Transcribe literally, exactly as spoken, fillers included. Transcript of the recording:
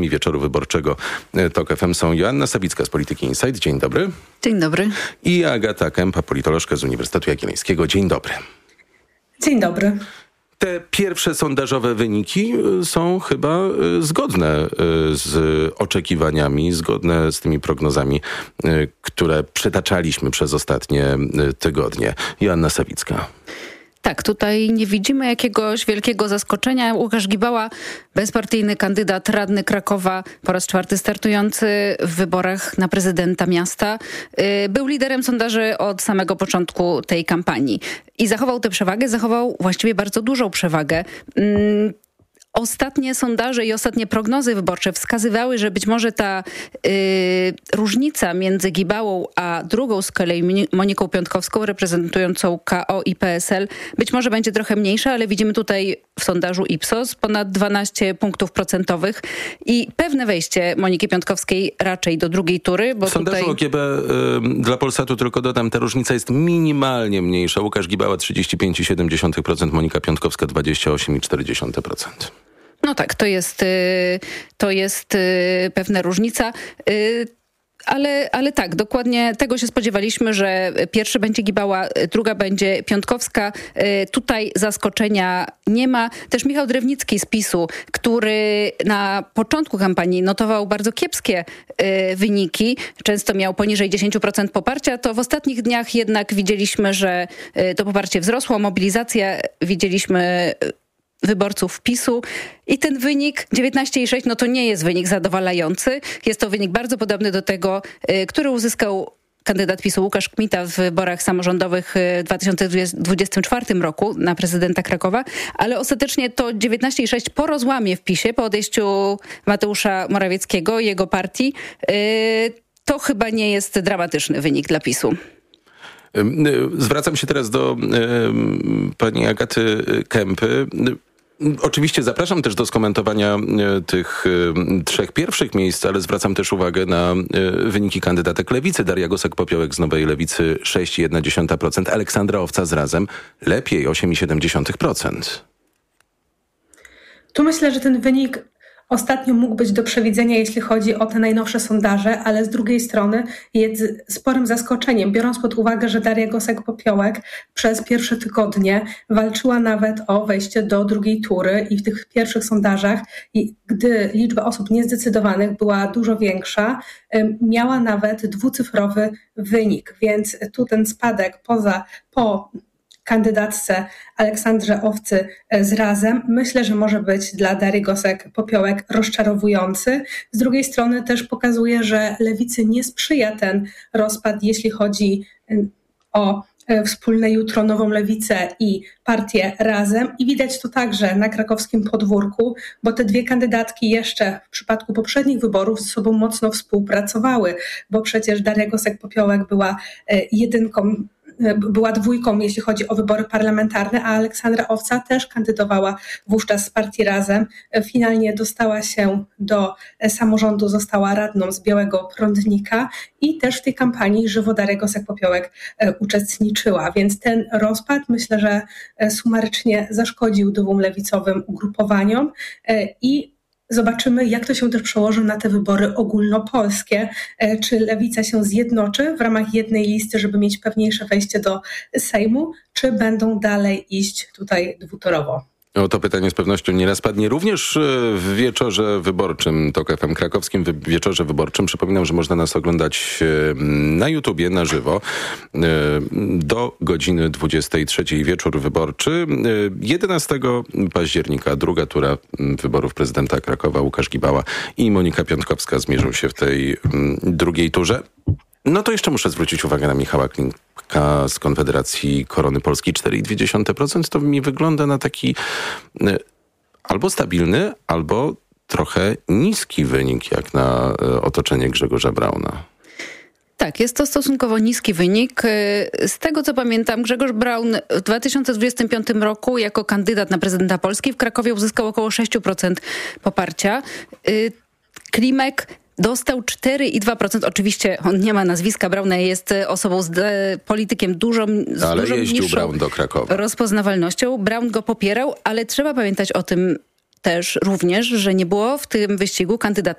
gośćmi wieczoru wyborczego TOK F M są Joanna Sawicka z Polityki Insight. Dzień dobry. Dzień dobry. I Agata Kępa, politolożka z Uniwersytetu Jagiellońskiego. Dzień dobry. Dzień dobry. Te pierwsze sondażowe wyniki są chyba zgodne z oczekiwaniami, zgodne z tymi prognozami, które przytaczaliśmy przez ostatnie tygodnie. Joanna Sawicka. Tak, tutaj nie widzimy jakiegoś wielkiego zaskoczenia. Łukasz Gibała, bezpartyjny kandydat radny Krakowa, po raz czwarty startujący w wyborach na prezydenta miasta, był liderem sondaży od samego początku tej kampanii. I zachował tę przewagę, zachował właściwie bardzo dużą przewagę. Ostatnie sondaże i ostatnie prognozy wyborcze wskazywały, że być może ta y, różnica między Gibałą a drugą z kolei Moniką Piątkowską, reprezentującą K O i P S L, być może będzie trochę mniejsza, ale widzimy tutaj w sondażu Ipsos ponad dwanaście punktów procentowych i pewne wejście Moniki Piątkowskiej raczej do drugiej tury. Bo w sondażu tutaj... O G B y, dla Polsatu tylko dodam, ta różnica jest minimalnie mniejsza. Łukasz Gibała trzydzieści pięć przecinek siedem dziesiątych procent, Monika Piątkowska dwadzieścia osiem przecinek cztery dziesiąte procent. No tak, to jest, to jest pewna różnica. Ale, ale tak, dokładnie tego się spodziewaliśmy, że pierwszy będzie Gibała, druga będzie Piątkowska. Tutaj zaskoczenia nie ma. Też Michał Drewnicki z PiSu, który na początku kampanii notował bardzo kiepskie wyniki, często miał poniżej dziesięć procent poparcia, to w ostatnich dniach jednak widzieliśmy, że to poparcie wzrosło, mobilizacja, widzieliśmy wyborców PiSu i ten wynik dziewiętnaście przecinek sześć no to nie jest wynik zadowalający. Jest to wynik bardzo podobny do tego, który uzyskał kandydat PiSu Łukasz Kmita w wyborach samorządowych w dwa tysiące dwudziestym czwartym roku na prezydenta Krakowa, ale ostatecznie to dziewiętnaście przecinek sześć po rozłamie w PiSie, po odejściu Mateusza Morawieckiego i jego partii, to chyba nie jest dramatyczny wynik dla PiSu. Zwracam się teraz do y, pani Agaty Kępy. Oczywiście zapraszam też do skomentowania tych y, trzech pierwszych miejsc, ale zwracam też uwagę na y, wyniki kandydatek Lewicy. Daria Gosek-Popiołek z Nowej Lewicy sześć przecinek jedna dziesiąta procent, Aleksandra Owca z Razem lepiej osiem przecinek siedem dziesiątych procent. Tu myślę, że ten wynik ostatnio mógł być do przewidzenia, jeśli chodzi o te najnowsze sondaże, ale z drugiej strony jest sporym zaskoczeniem, biorąc pod uwagę, że Daria Gosek-Popiołek przez pierwsze tygodnie walczyła nawet o wejście do drugiej tury i w tych pierwszych sondażach, i gdy liczba osób niezdecydowanych była dużo większa, miała nawet dwucyfrowy wynik, więc tu ten spadek poza po kandydatce Aleksandrze Owcy z Razem, myślę, że może być dla Darii Gosek-Popiołek rozczarowujący. Z drugiej strony też pokazuje, że Lewicy nie sprzyja ten rozpad, jeśli chodzi o wspólne jutro, Nową Lewicę i partię Razem. I widać to także na krakowskim podwórku, bo te dwie kandydatki jeszcze w przypadku poprzednich wyborów z sobą mocno współpracowały, bo przecież Daria Gosek-Popiołek była jedynką była dwójką, jeśli chodzi o wybory parlamentarne, a Aleksandra Owca też kandydowała wówczas z partii Razem. Finalnie dostała się do samorządu, została radną z Białego Prądnika i też w tej kampanii żywo Daria Gosek-Popiołek uczestniczyła. Więc ten rozpad myślę, że sumarycznie zaszkodził dwóm lewicowym ugrupowaniom i zobaczymy, jak to się też przełoży na te wybory ogólnopolskie. Czy Lewica się zjednoczy w ramach jednej listy, żeby mieć pewniejsze wejście do Sejmu, czy będą dalej iść tutaj dwutorowo? O to pytanie z pewnością nieraz padnie również w wieczorze wyborczym TOK F M, krakowskim wieczorze wyborczym. Przypominam, że można nas oglądać na YouTubie, na żywo do godziny dwudziestej trzeciej. Wieczór wyborczy. jedenastego października druga tura wyborów prezydenta Krakowa. Łukasz Gibała i Monika Piątkowska zmierzą się w tej drugiej turze. No to jeszcze muszę zwrócić uwagę na Michała Klimka z Konfederacji Korony Polskiej. cztery przecinek dwie dziesiąte procent to mi wygląda na taki albo stabilny, albo trochę niski wynik, jak na otoczenie Grzegorza Brauna. Tak, jest to stosunkowo niski wynik. Z tego, co pamiętam, Grzegorz Braun w dwa tysiące dwudziestym piątym roku jako kandydat na prezydenta Polski w Krakowie uzyskał około sześć procent poparcia. Klimek dostał cztery przecinek dwa procent. Oczywiście on nie ma nazwiska Brauna, jest osobą, z politykiem dużą, z ale dużą jeździł niższą Braun do Krakowa. rozpoznawalnością. Braun go popierał, ale trzeba pamiętać o tym też również, że nie było w tym wyścigu kandydata